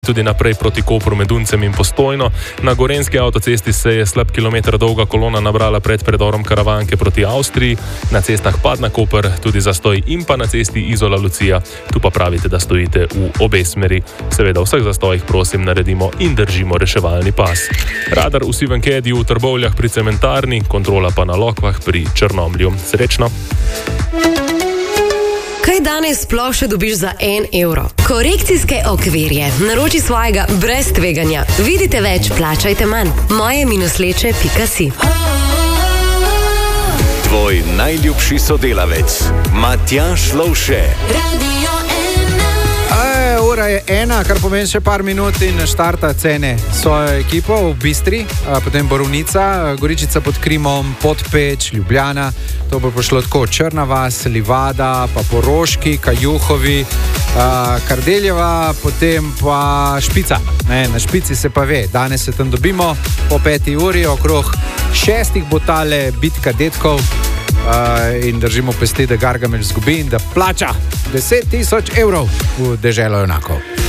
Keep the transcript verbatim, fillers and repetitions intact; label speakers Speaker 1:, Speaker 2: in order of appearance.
Speaker 1: Tudi naprej proti Kopru, Meduncem in Postojno. Na gorenjski avtocesti se je slab kilometer dolga kolona nabrala pred predorom Karavanke proti Avstriji. Na cestah Padna-Koper tudi zastoj in pa na cesti Izola-Lucija. Tu pa pravite, da stojite v obe smeri. Seveda v vseh zastojih prosim naredimo in držimo reševalni pas. Radar v Sivenkediju v Trbovljah pri cementarni, kontrola pa na Lokvah pri Črnomlju. Srečno!
Speaker 2: Kaj danes sploh še dobiš za en evro? Korekcijske okvirje. Naroči svojega brez tveganja. Vidite več, plačajte manj. moje minusleče pika si.
Speaker 3: Tvoj najljubši sodelavec Matjaž Lovše.
Speaker 4: Ura je ena, kar pomeni še par minut in štarta cene svojo ekipo v Bistri, potem Borovnica, Goričica pod Krimom, Podpeč, Ljubljana. To bo pošlo tako Črna vas, Livada, pa Poroški, Kajuhovi, Kardeljeva, potem pa Špica. Ne, na Špici se pa ve, danes se tam dobimo po peti uri, okrog šestih bo tale bitka detkov. Uh, in držimo pesti, da Gargamel zgubi in da plača deset tisoč evrov v deželo junakov.